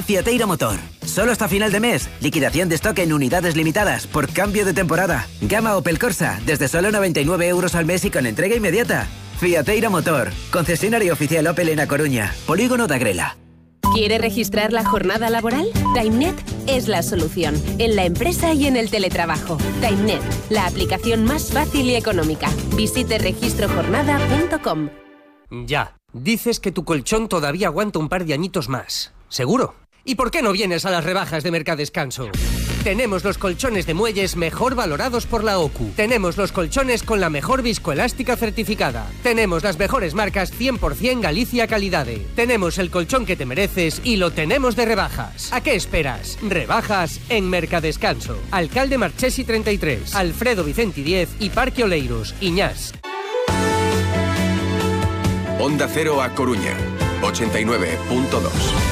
Ven a Fiateira Motor. Solo hasta final de mes. Liquidación de stock en unidades limitadas por cambio de temporada. Gama Opel Corsa desde solo 99 euros al mes y con entrega inmediata. Fiateira Motor. Concesionario oficial Opel en A Coruña. Polígono de Agrela. ¿Quiere registrar la jornada laboral? TimeNet es la solución, en la empresa y en el teletrabajo. TimeNet, la aplicación más fácil y económica. Visite registrojornada.com. Ya, dices que tu colchón todavía aguanta un par de añitos más. ¿Seguro? ¿Y por qué no vienes a las rebajas de Mercadescanso? Tenemos los colchones de muelles mejor valorados por la OCU. Tenemos los colchones con la mejor viscoelástica certificada. Tenemos las mejores marcas 100% Galicia Calidade. Tenemos el colchón que te mereces y lo tenemos de rebajas. ¿A qué esperas? Rebajas en Mercadescanso. Alcalde Marchesi 33, Alfredo Vicenti 10 y Parque Oleiros, Iñás. Onda Cero A Coruña, 89.2.